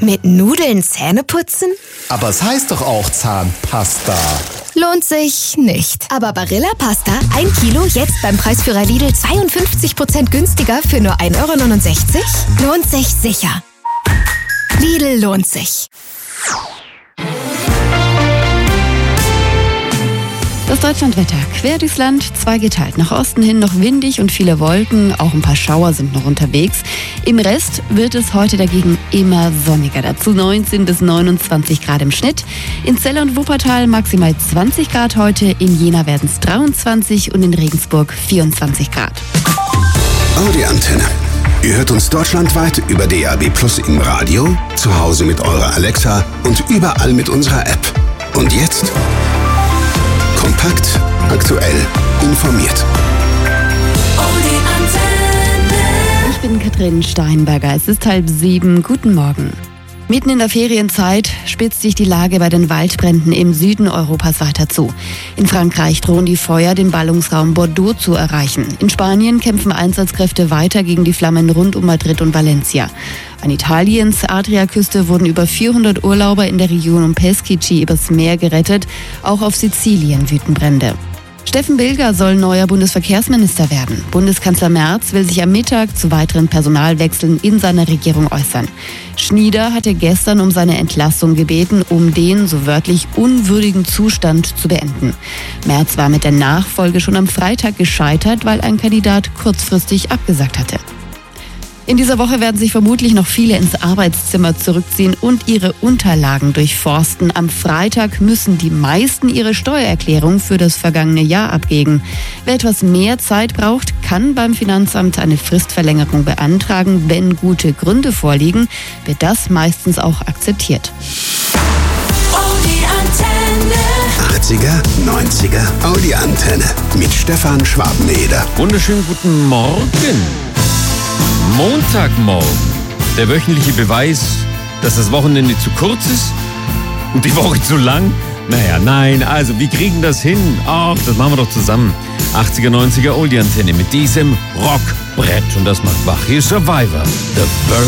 Mit Nudeln Zähne putzen? Aber es heißt doch auch Zahnpasta. Lohnt sich nicht. Aber Barilla Pasta, 1 Kilo, jetzt beim Preisführer Lidl 52% günstiger für nur 1,69 €? Lohnt sich sicher. Lidl lohnt sich. Das Deutschlandwetter. Quer durchs Land, zweigeteilt. Nach Osten hin noch windig und viele Wolken. Auch ein paar Schauer sind noch unterwegs. Im Rest wird es heute dagegen immer sonniger. Dazu 19 bis 29 Grad im Schnitt. In Celle und Wuppertal maximal 20 Grad heute. In Jena werden es 23 und in Regensburg 24 Grad. Audi Antenne. Ihr hört uns deutschlandweit über DAB+ im Radio, zu Hause mit eurer Alexa und überall mit unserer App. Und jetzt kompakt, aktuell, informiert. Ich bin Katrin Steinberger. Es ist 6:30. Guten Morgen. Mitten in der Ferienzeit spitzt sich die Lage bei den Waldbränden im Süden Europas weiter zu. In Frankreich drohen die Feuer, den Ballungsraum Bordeaux zu erreichen. In Spanien kämpfen Einsatzkräfte weiter gegen die Flammen rund um Madrid und Valencia. An Italiens Adriaküste wurden über 400 Urlauber in der Region um Peschici übers Meer gerettet. Auch auf Sizilien wüten Brände. Steffen Bilger soll neuer Bundesverkehrsminister werden. Bundeskanzler Merz will sich am Mittag zu weiteren Personalwechseln in seiner Regierung äußern. Schnieder hatte gestern um seine Entlassung gebeten, um den, so wörtlich, unwürdigen Zustand zu beenden. Merz war mit der Nachfolge schon am Freitag gescheitert, weil ein Kandidat kurzfristig abgesagt hatte. In dieser Woche werden sich vermutlich noch viele ins Arbeitszimmer zurückziehen und ihre Unterlagen durchforsten. Am Freitag müssen die meisten ihre Steuererklärung für das vergangene Jahr abgeben. Wer etwas mehr Zeit braucht, kann beim Finanzamt eine Fristverlängerung beantragen. Wenn gute Gründe vorliegen, wird das meistens auch akzeptiert. 80er, 90er, Audi Antenne mit Stefan Schwabeneder. Wunderschönen guten Morgen. Montagmorgen. Der wöchentliche Beweis, dass das Wochenende zu kurz ist und die Woche zu lang. Also wir kriegen das hin. Ach, das machen wir doch zusammen. 80er, 90er Oldie Antenne mit diesem Rockbrett. Und das macht wach. Hier ist Survivor. The